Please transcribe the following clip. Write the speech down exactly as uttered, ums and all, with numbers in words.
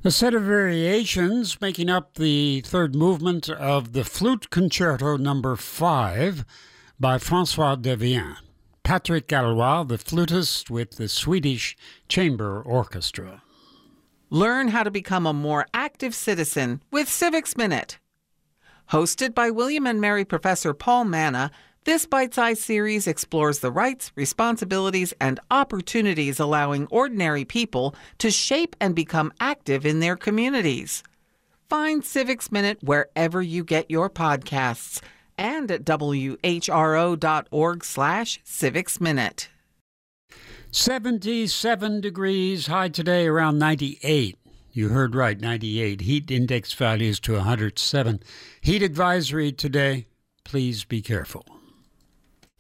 A set of variations making up the third movement of the Flute Concerto number five by François Devienne. Patrick Gallois, the flutist with the Swedish Chamber Orchestra. Learn how to become a more active citizen with Civics Minute. Hosted by William and Mary Professor Paul Manna, this bite-sized series explores the rights, responsibilities, and opportunities allowing ordinary people to shape and become active in their communities. Find Civics Minute wherever you get your podcasts and at w h r o dot org slash civics minute. seventy-seven degrees, high today around ninety-eight. You heard right, ninety-eight. Heat index values to one hundred seven. Heat advisory today. Please be careful.